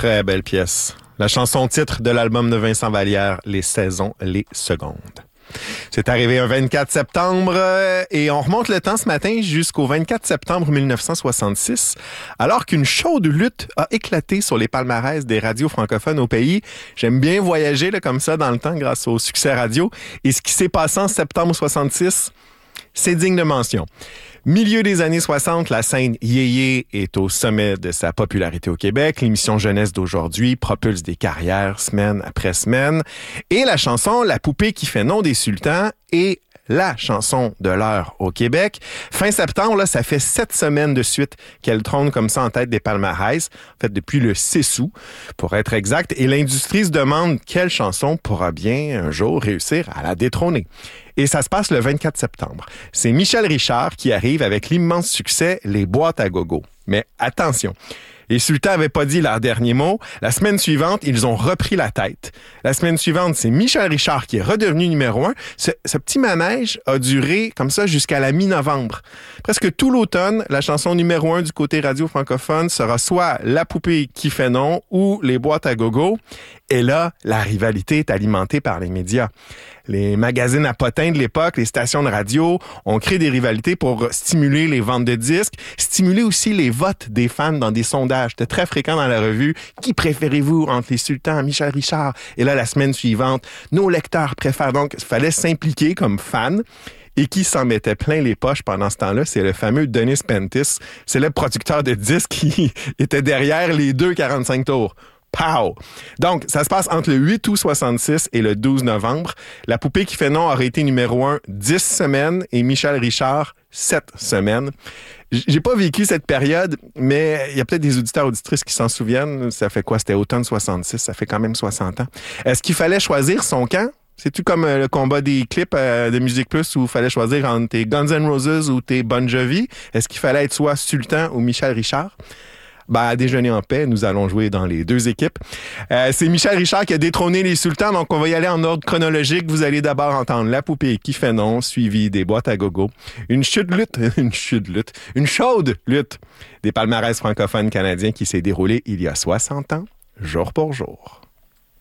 Très belle pièce. La chanson titre de l'album de Vincent Vallière, Les saisons, les secondes. C'est arrivé un 24 septembre et on remonte le temps ce matin jusqu'au 24 septembre 1966, alors qu'une chaude lutte a éclaté sur les palmarès des radios francophones au pays. J'aime bien voyager là, comme ça dans le temps grâce au succès radio. Et ce qui s'est passé en septembre 66, c'est digne de mention. Milieu des années 60, la scène yéyé est au sommet de sa popularité au Québec. L'émission Jeunesse d'aujourd'hui propulse des carrières semaine après semaine. Et la chanson La poupée qui fait nom des sultans est la chanson de l'heure au Québec. Fin septembre, là, ça fait 7 semaines de suite qu'elle trône comme ça en tête des palmarès. En fait, depuis le 6 août, pour être exact. Et l'industrie se demande quelle chanson pourra bien un jour réussir à la détrôner. Et ça se passe le 24 septembre. C'est Michel Richard qui arrive avec l'immense succès Les boîtes à gogo. Mais attention, les sultans n'avaient pas dit leur dernier mot. La semaine suivante, ils ont repris la tête. La semaine suivante, c'est Michel Richard qui est redevenu numéro 1. Ce petit manège a duré comme ça jusqu'à la mi-novembre. Presque tout l'automne, la chanson numéro 1 du côté radio francophone sera soit La poupée qui fait nom ou Les boîtes à gogo. Et là, la rivalité est alimentée par les médias. Les magazines à potins de l'époque, les stations de radio ont créé des rivalités pour stimuler les ventes de disques, stimuler aussi les votes des fans dans des sondages. C'était très fréquent dans la revue. Qui préférez-vous entre les sultans, Michel Richard? Et là, la semaine suivante, nos lecteurs préfèrent. Donc, il fallait s'impliquer comme fan. Et qui s'en mettait plein les poches pendant ce temps-là, c'est le fameux Denis Pentis. C'est le producteur de disques qui était derrière les 2,45 tours. Pow! Donc, ça se passe entre le 8 août 66 et le 12 novembre. La poupée qui fait nom aurait été numéro 1 10 semaines et Michel Richard 7 semaines. J'ai pas vécu cette période, mais il y a peut-être des auditeurs auditrices qui s'en souviennent. Ça fait quoi? C'était automne 66, ça fait quand même 60 ans. Est-ce qu'il fallait choisir son camp? C'est-tu comme le combat des clips de Musique Plus où il fallait choisir entre tes Guns N' Roses ou tes Bon Jovi? Est-ce qu'il fallait être soit Sultan ou Michel Richard? À déjeuner en paix, nous allons jouer dans les deux équipes. C'est Michel Richard qui a détrôné les sultans, donc on va y aller en ordre chronologique. Vous allez d'abord entendre La poupée qui fait nom, suivi des boîtes à gogo. Une chaude lutte des palmarès francophones canadiens qui s'est déroulée il y a 60 ans, jour pour jour.